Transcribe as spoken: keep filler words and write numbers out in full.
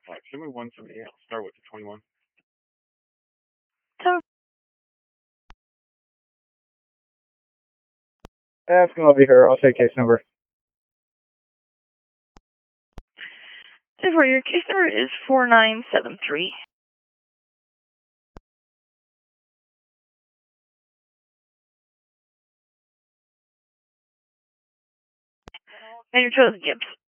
Alright, give me one seventy-eight. I'll start with the twenty-one. So, That's gonna be her. I'll take case number. for your case number is four nine seven three. And your chosen Gibbs.